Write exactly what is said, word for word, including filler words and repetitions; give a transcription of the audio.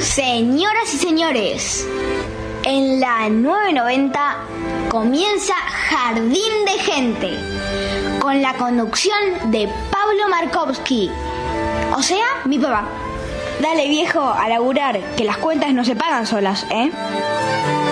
Señoras y señores, en la nueve noventa comienza Jardín de Gente, con la conducción de Pablo Markovsky, o sea, mi papá. Dale, viejo, a laburar, que las cuentas no se pagan solas, ¿eh?